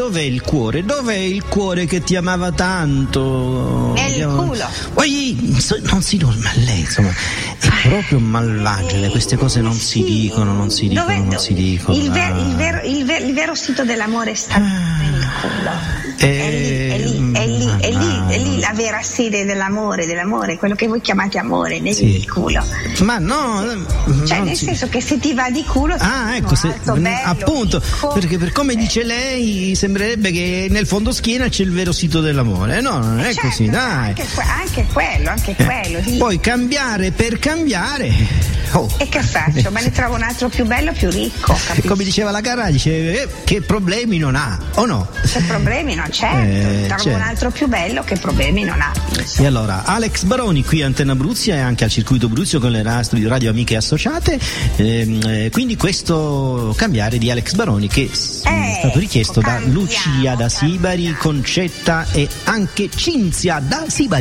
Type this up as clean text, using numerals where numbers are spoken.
dov'è il cuore? Dov'è il cuore che ti amava tanto? Nel culo. Poi non si dorme a lei, insomma, è proprio malvagile, queste cose non si dicono, non si dicono. Il vero sito dell'amore sta nel culo. È lì la vera sede dell'amore, quello che voi chiamate amore, nel culo. Ma no, cioè nel senso che se ti va di culo ecco, bello, appunto, ricco, perché per come dice lei sembrerebbe che nel fondo schiena c'è il vero sito dell'amore. No, non è così, dai. Anche quello. Sì. Poi cambiare per cambiare. E che faccio? Ma ne trovo un altro più bello, più ricco. Capisci? Come diceva la Carrà, dice che problemi non ha, o no? Che problemi non, certo. Trovo un altro più bello, che problemi non ha. E allora, Alex Baroni qui a Antenna Abruzia e anche al Circuito Abruzio con le radio amiche associate, quindi questo cambiare di Alex Baroni che è stato richiesto da Lucia da Sibari, Concetta e anche Cinzia da Sibari.